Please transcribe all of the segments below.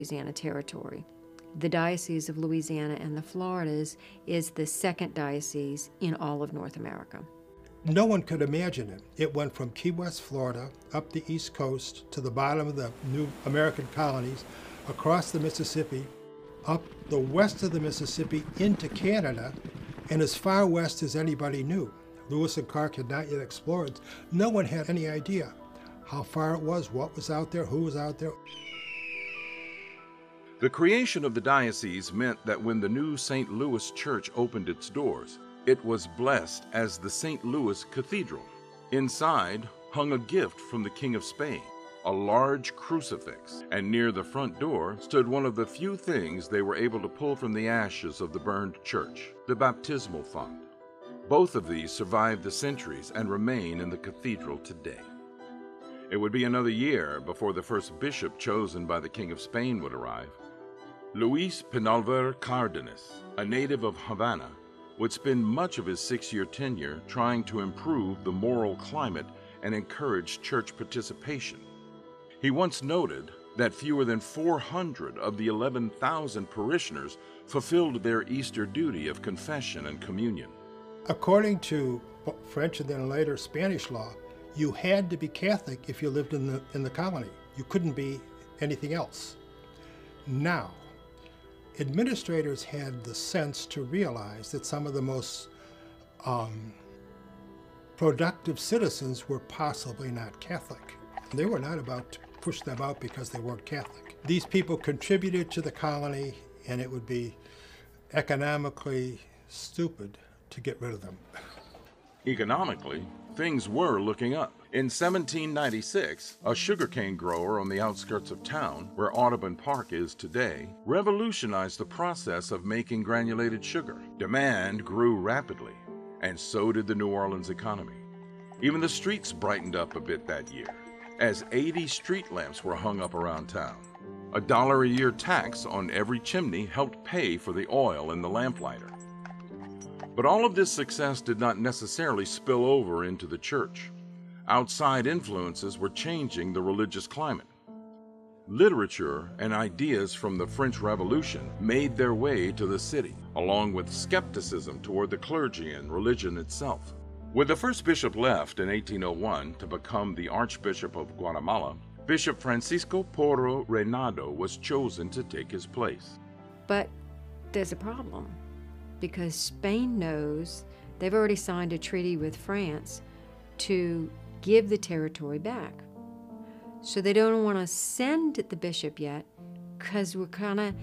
Louisiana Territory. The Diocese of Louisiana and the Floridas is the second diocese in all of North America. No one could imagine it. It went from Key West, Florida, up the East Coast to the bottom of the new American colonies, across the Mississippi, up the west of the Mississippi into Canada, and as far west as anybody knew. Lewis and Clark had not yet explored. No one had any idea how far it was, what was out there, who was out there. The creation of the diocese meant that when the new St. Louis Church opened its doors, it was blessed as the St. Louis Cathedral. Inside hung a gift from the King of Spain, a large crucifix, and near the front door stood one of the few things they were able to pull from the ashes of the burned church, the baptismal font. Both of these survived the centuries and remain in the cathedral today. It would be another year before the first bishop chosen by the King of Spain would arrive. Luis Penalver Cardenas, a native of Havana, would spend much of his 6-year tenure trying to improve the moral climate and encourage church participation. He once noted that fewer than 400 of the 11,000 parishioners fulfilled their Easter duty of confession and communion. According to French and then later Spanish law, you had to be Catholic if you lived in the colony. You couldn't be anything else. Now, administrators had the sense to realize that some of the most productive citizens were possibly not Catholic. They were not about to push them out because they weren't Catholic. These people contributed to the colony, and it would be economically stupid to get rid of them. Economically, things were looking up. In 1796, a sugarcane grower on the outskirts of town, where Audubon Park is today, revolutionized the process of making granulated sugar. Demand grew rapidly, and so did the New Orleans economy. Even the streets brightened up a bit that year, as 80 street lamps were hung up around town. $1 a year tax on every chimney helped pay for the oil in the lamplighter. But all of this success did not necessarily spill over into the church. Outside influences were changing the religious climate. Literature and ideas from the French Revolution made their way to the city, along with skepticism toward the clergy and religion itself. When the first bishop left in 1801 to become the Archbishop of Guatemala, Bishop Francisco Porro Reynado was chosen to take his place. But there's a problem, because Spain knows they've already signed a treaty with France to give the territory back. So they don't want to send the bishop yet, because we're kind of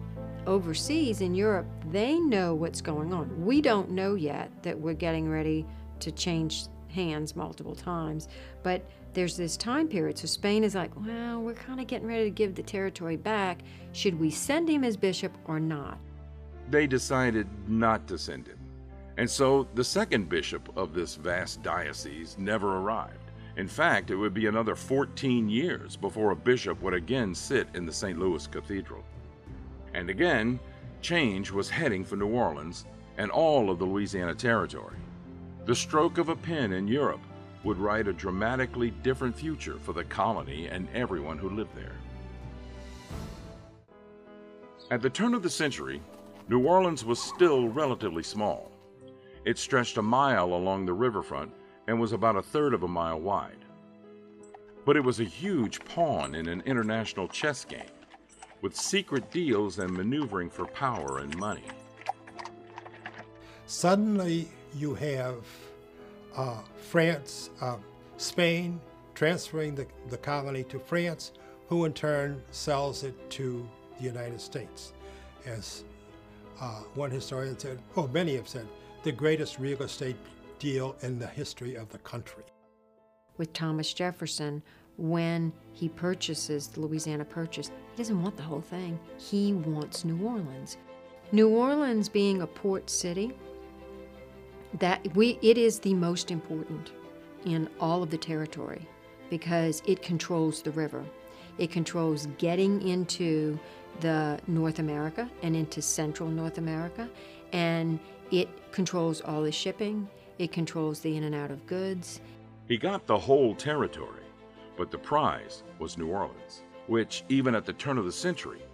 overseas in Europe. They know what's going on. We don't know yet that we're getting ready to change hands multiple times, but there's this time period. So Spain is like, well, we're kind of getting ready to give the territory back. Should we send him as bishop or not? They decided not to send him. And so the second bishop of this vast diocese never arrived. In fact, it would be another 14 years before a bishop would again sit in the St. Louis Cathedral. And again, change was heading for New Orleans and all of the Louisiana Territory. The stroke of a pen in Europe would write a dramatically different future for the colony and everyone who lived there. At the turn of the century, New Orleans was still relatively small. It stretched a mile along the riverfront and was about 1/3 of a mile wide. But it was a huge pawn in an international chess game, with secret deals and maneuvering for power and money. Suddenly you have Spain transferring the colony to France, who in turn sells it to the United States. As one historian said, many have said, the greatest real estate deal in the history of the country. With Thomas Jefferson, when he purchases the Louisiana Purchase, he doesn't want the whole thing. He wants New Orleans. New Orleans being a port city, it is the most important in all of the territory because it controls the river. It controls getting into the North America and into central North America, and it controls all the shipping. It controls the in and out of goods. He got the whole territory, but the prize was New Orleans, which even at the turn of the century